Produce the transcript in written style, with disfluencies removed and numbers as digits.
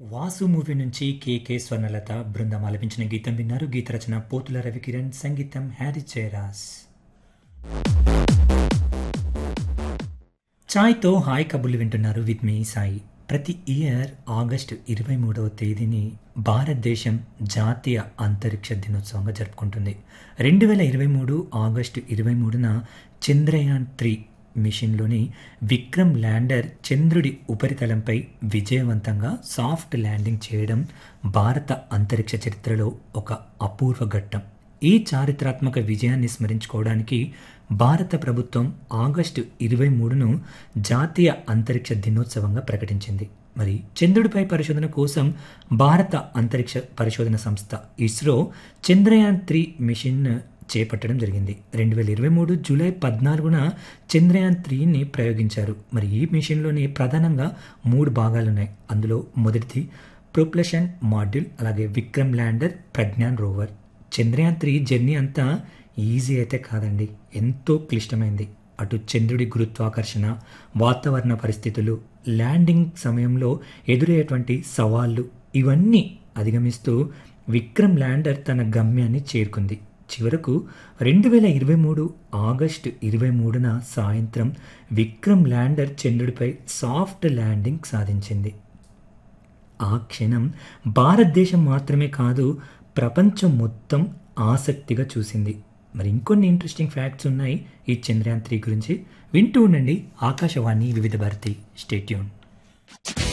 Vasu movie నుంచి కేకే స్వర్ణలత బృందం ఆలపించిన గీతం విన్నారు. గీత రచన పోతుల రవికిరణ్, సంగీతం హ్యారీ జయరాజ్. ఛాయ్తో హాయ్ కబుర్లు వింటున్నారు విత్ మీ సాయి. ప్రతి ఇయర్ ఆగస్టు 23వ తేదీని భారతదేశం జాతీయ అంతరిక్ష దినోత్సవంగా జరుపుకుంటుంది. 2023 ఆగస్టు 23న చంద్రయాన్-3 మిషన్లోని విక్రమ్ ల్యాండర్ చంద్రుడి ఉపరితలంపై విజయవంతంగా సాఫ్ట్ ల్యాండింగ్ చేయడం భారత అంతరిక్ష చరిత్రలో ఒక అపూర్వ ఘట్టం. ఈ చారిత్రాత్మక విజయాన్ని స్మరించుకోవడానికి భారత ప్రభుత్వం ఆగస్టు 23ను జాతీయ అంతరిక్ష దినోత్సవంగా ప్రకటించింది. మరి చంద్రుడిపై పరిశోధన కోసం భారత అంతరిక్ష పరిశోధన సంస్థ ఇస్రో చంద్రయాన్-3 మిషన్ చేపట్టడం జరిగింది. 2023 జూలై 14న చంద్రయాన్-3ని ప్రయోగించారు. మరి ఈ మిషన్లోని ప్రధానంగా 3 భాగాలున్నాయి. అందులో మొదటిది ప్రొపల్షన్ మాడ్యూల్, అలాగే Vikram lander, Pragyan rover. Chandrayaan three journey అంతా ఈజీ అయితే కాదండి, ఎంతో క్లిష్టమైంది. అటు చంద్రుడి గురుత్వాకర్షణ, వాతావరణ పరిస్థితులు, ల్యాండింగ్ సమయంలో ఎదురయ్యేటువంటి సవాళ్లు, ఇవన్నీ అధిగమిస్తూ విక్రమ్ ల్యాండర్ తన గమ్యాన్ని చేరుకుంది. చివరకు 2023 ఆగస్టు 23న సాయంత్రం విక్రమ్ ల్యాండర్ చంద్రుడిపై సాఫ్ట్ ల్యాండింగ్ సాధించింది. ఆ క్షణం భారతదేశం మాత్రమే కాదు, ప్రపంచం మొత్తం ఆసక్తిగా చూసింది. మరి ఇంకొన్ని ఇంట్రెస్టింగ్ ఫ్యాక్ట్స్ ఉన్నాయి ఈ చంద్రయాన్-3 గురించి. వింటూ ఉండండి ఆకాశవాణి వివిధ భారతి. Stay tune.